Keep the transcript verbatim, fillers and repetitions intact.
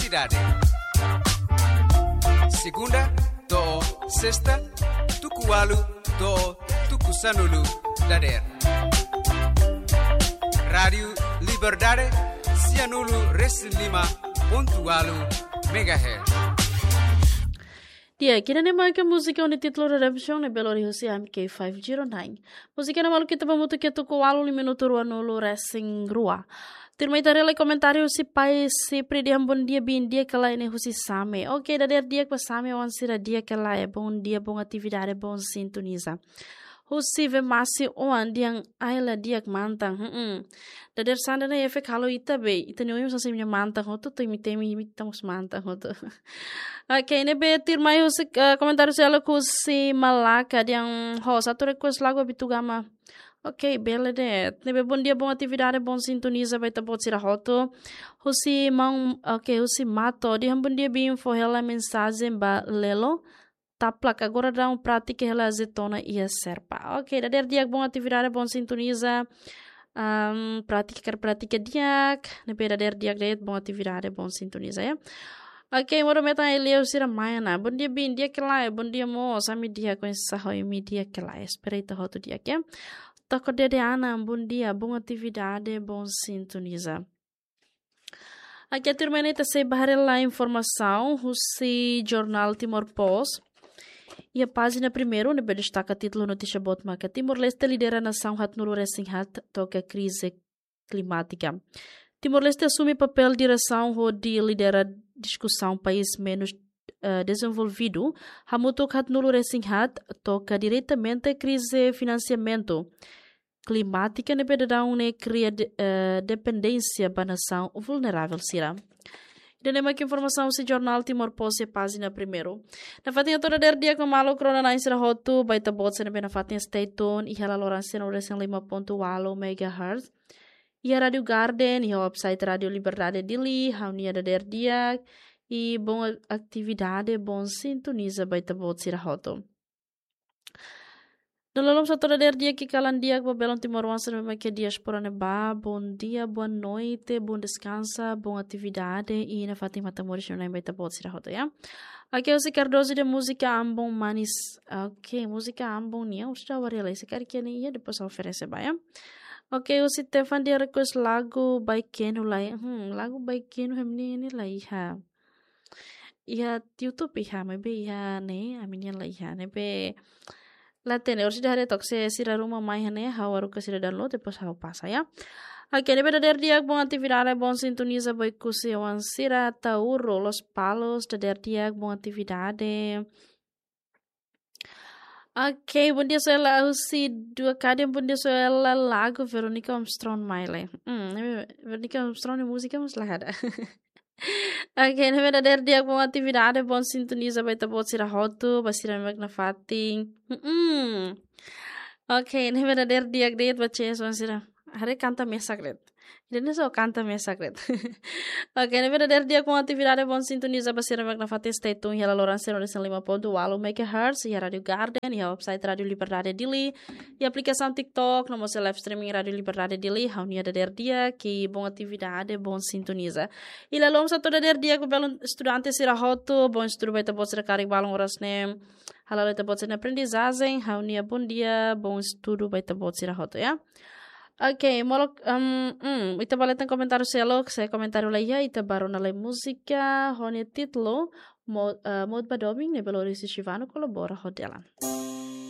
atividade. Segunda, do sexta, tukualu, do tukusanulu, dader. Rádio Liberdade, Cianulu, Resilima, pontualu, megahertz. Dia, kita ni makan musik yang dititlo Redemption ni belori husi M K five oh nine. Musik yang malu kita pamutu kita kualu ni minuto ruanulu racing rua. Tirmai tarela comentário si pai si predi ambon dia bin dia kala ini husi same. Oke, dader dia pa same wan sira dia kala é bom dia bom atividade bom sintoniza. Husi ve masi oan diang aila dia mantang. Hmm. Dader sanda na efek halo ita be. Ita ni oyum sa minha mantang hoto to imite mi imitamos mantang hoto. Oke, ne be tirmai husi comentário si ela husi malaka diang ho satu request lagu bitugama. Ok, bela de. Nebe bom dia, bom atividade, bom sintoniza, vai tá bom tirar roto. Husi mang, ok, husi mato. Di bom dia bem for ela mensagem ba lelo. Taplak agora dá um prática ela azetona e a serpa. Ok, dader dia bom atividade, bom sintoniza. Um, prática quer prática diak. Nebe dader dia de bom atividade, bom sintoniza, ya. Ok, moro meta ele eu sira maina. Bom dia bem dia que lá é, bom dia mo, sami dia com essa roi mi dia que lá é. Esperei roto dia que é. Toko dede ana, bom dia, boa atividade, bom sintoniza. Aqui a termineta se barrela a informação, o jornal Timor Post. E a página primeiro, onde destaca título notícia botma que Timor-Leste lidera a nação hatnuru resinhat toca a crise climática. Timor-Leste assume papel de direção de lidera discussão país menos Uh, desenvolvido, Hamutok Hatnulu Resinhat toca diretamente a crise financiamento climática ne pedadão ne cria de, uh, dependência da nação vulnerável sira. E nem mais informação se jornal Timor Post página primeiro. Na fatinha toda der dia com malo corona na insira hotu baita bot se na fatinha stay tune e ela lorança no recém lima ponto walo megahertz. E a Radio Garden e o website Radio Liberdade Dili, haunia da der dia e boa atividade, bom sintoniza baita bot sira hoto. Dalam satu der dia que kalan dia que belon Timor wansa no que diaspora ne ba, bom dia, boa noite, bom descansa, bom atividade e na Fatima Tamores no baita bot sira hoto, ya. Aqui o Cardoso de música ambon manis, ok, música ambon nia, o está varela, esse cara que nem ia depois oferece ba, ya. Ok, o Stefan dia request lagu by Kenu lai, hmm, lagu by Kenu hemni ni lai ha. Ia YouTube iha maybe iha ne aminia la iha ne be la tene or sida retok se sira ruma mai hane hawaru ka sira download depois hau passa ya. Aqui ne be der dia bom atividade bom sintoniza boy kusi wan sira tauro los palos de der dia bom atividade. Ok, bom dia soela usi dua kade bom dia soela lagu Veronica Armstrong Miley. Hmm, Veronica Armstrong música mus lahada. Ok, na verdade dia com atividade bom sintoniza vai tá bom sira hoto, basira meg na fating. Hmm. Ok, na verdade dia great bache so sira. Hare canta me sacred. Ele só canta me sacred. Ok, na verdade dia com atividade bom sintoniza basira meg na fating stay tune e ela lorança no lima ponto walo megahertz e a Radio Garden e a website Radio Liberdade Dili e a aplicação TikTok no nosso live streaming Radio Liberdade Dili, haunia da der dia que bom atividade bom sintoniza. E lá lom sa toda der dia que belo estudante sira hoto, bom estudo vai tá bom sira carig balong horas ne. Halal tá bom sira aprendizagem, haunia bom dia, bom estudo vai tá bom sira hoto, ya. Ok, molok um um ita baletan comentário selok, saya comentário lá ya ita baru na lei música, hone titlo mod uh, mod badoming ne belo risi Shivano colabora hodelan.